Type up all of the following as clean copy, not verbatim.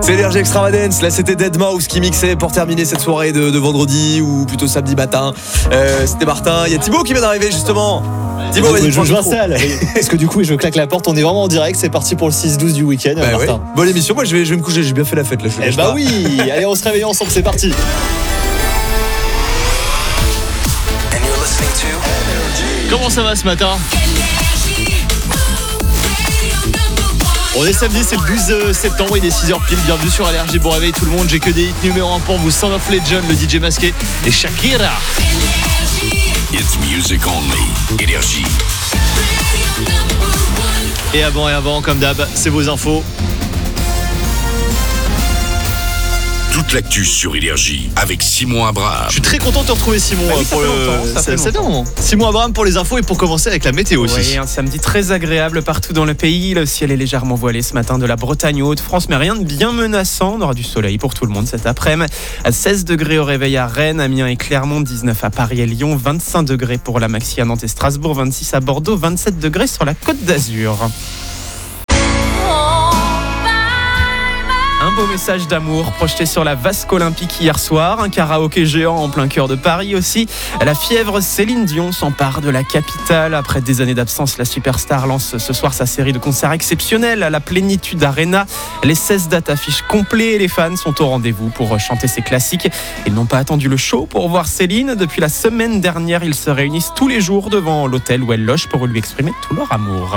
C'est Énergie Extravagance. Là, c'était Deadmau5 qui mixait pour terminer cette soirée de vendredi ou plutôt samedi matin. C'était Martin. Il y a Thibaut qui vient d'arriver justement. Thibaut, vas-y, je m'installe. Parce que du coup, je claque la porte. On est vraiment en direct. C'est parti pour le 6-12 du week-end. Bah Martin. Ouais. Bonne émission. Moi, je vais me coucher. J'ai bien fait la fête là. Oui. Allez, on se réveille ensemble. C'est parti. Comment ça va ce matin? On est samedi, c'est le 12 septembre, il est 6h pile, bienvenue sur Énergie, bon réveil tout le monde, j'ai que des hits numéro 1 pour vous, Son of Legend, le DJ masqué et Shakira. It's music only, Énergie. Et avant, comme d'hab, c'est vos infos. Toute l'actu sur Énergie avec Simon Abraham. Je suis très content de te retrouver Simon pour le Simon Abraham pour les infos et pour commencer avec la météo aussi. Oui, un samedi très agréable partout dans le pays. Le ciel est légèrement voilé ce matin de la Bretagne aux Hauts-de-France, mais rien de bien menaçant. On aura du soleil pour tout le monde cet après-midi. À 16 degrés au réveil à Rennes, Amiens et Clermont, 19 à Paris et Lyon, 25 degrés pour la maxi à Nantes et Strasbourg, 26 à Bordeaux, 27 degrés sur la Côte d'Azur. Un beau message d'amour projeté sur la Vasque Olympique hier soir. Un karaoké géant en plein cœur de Paris aussi. La fièvre Céline Dion s'empare de la capitale. Après des années d'absence, la superstar lance ce soir sa série de concerts exceptionnels à la Plénitude Arena. Les 16 dates affichent complet et les fans sont au rendez-vous pour chanter ses classiques. Ils n'ont pas attendu le show pour voir Céline. Depuis la semaine dernière, ils se réunissent tous les jours devant l'hôtel où elle loge pour lui exprimer tout leur amour.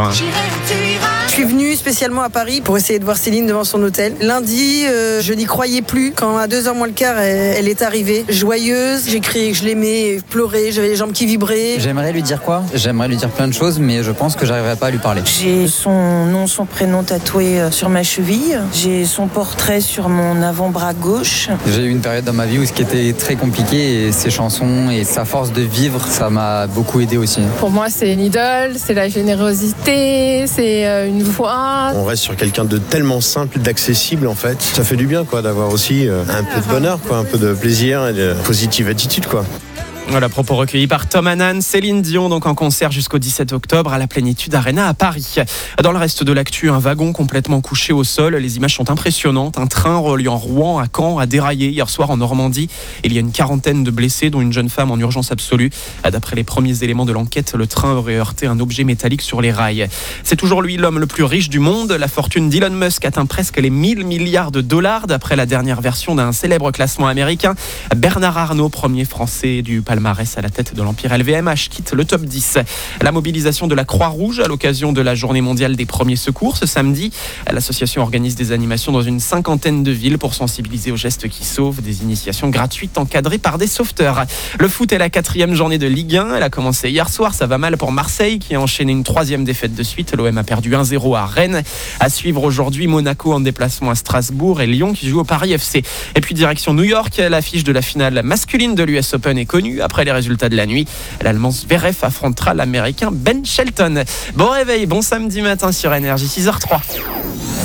Je suis venue spécialement à Paris pour essayer de voir Céline devant son hôtel. Lundi, je n'y croyais plus. Quand à 2h moins le quart, elle est arrivée. Joyeuse, j'ai crié que je l'aimais, pleurais, j'avais les jambes qui vibraient. J'aimerais lui dire quoi ? J'aimerais lui dire plein de choses, mais je pense que j'arriverai pas à lui parler. J'ai son nom, son prénom tatoué sur ma cheville. J'ai son portrait sur mon avant-bras gauche. J'ai eu une période dans ma vie où ce qui était très compliqué, et ses chansons et sa force de vivre, ça m'a beaucoup aidé aussi. Pour moi, c'est une idole, c'est la générosité, c'est une voix. On reste sur quelqu'un de tellement simple, d'accessible en fait. Ça fait du bien quoi, d'avoir aussi un peu de bonheur, quoi, un peu de plaisir et de positive attitude quoi. Voilà, propos recueillis par Tom Hannan. Céline Dion, donc en concert jusqu'au 17 octobre à la Plénitude Arena à Paris. Dans le reste de l'actu, un wagon complètement couché au sol. Les images sont impressionnantes. Un train reliant Rouen à Caen a déraillé hier soir en Normandie. Il y a une quarantaine de blessés, dont une jeune femme en urgence absolue. D'après les premiers éléments de l'enquête, le train aurait heurté un objet métallique sur les rails. C'est toujours lui l'homme le plus riche du monde. La fortune d'Elon Musk atteint presque les 1000 milliards de dollars d'après la dernière version d'un célèbre classement américain. Bernard Arnault, premier français du palmarès à la tête de l'empire LVMH, quitte le top 10. La mobilisation de la Croix-Rouge à l'occasion de la journée mondiale des premiers secours ce samedi. L'association organise des animations dans une 50aine de villes pour sensibiliser aux gestes qui sauvent, des initiations gratuites encadrées par des sauveteurs. Le foot est la 4e journée de Ligue 1. Elle a commencé hier soir. Ça va mal pour Marseille qui a enchaîné une 3e défaite de suite. L'OM a perdu 1-0 à Rennes. À suivre aujourd'hui, Monaco en déplacement à Strasbourg et Lyon qui joue au Paris FC. Et puis direction New York, l'affiche de la finale masculine de l'US Open est connue. Après les résultats de la nuit, l'Allemand Zverev affrontera l'Américain Ben Shelton. Bon réveil, bon samedi matin sur Énergie, 6h03.